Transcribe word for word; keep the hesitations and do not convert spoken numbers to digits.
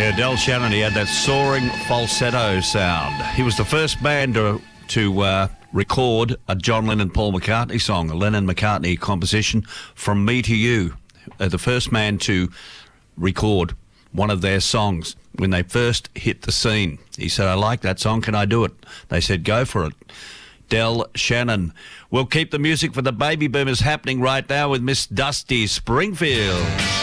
Yeah, Del Shannon, he had that soaring falsetto sound. He was the first band to, to uh, record a John Lennon-Paul McCartney song, a Lennon-McCartney composition, From Me to You. Uh, the first man to record one of their songs when they first hit the scene. He said, I like that song, can I do it? They said, go for it. Del Shannon. We'll keep the music for the baby boomers happening right now with Miss Dusty Springfield.